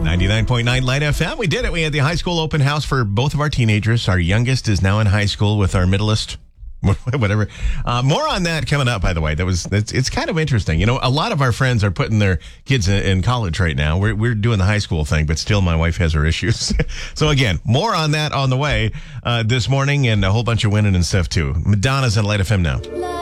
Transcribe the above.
99.9 Light FM. We did it. We had the high school open house for both of our teenagers. Our youngest is now in high school with our middleest, whatever. More on that coming up, by the way. It's kind of interesting. You know, a lot of our friends are putting their kids in college right now. We're doing the high school thing, but still my wife has her issues. So again, more on that on the way this morning, and a whole bunch of winning and stuff too. Madonna's on Light FM now.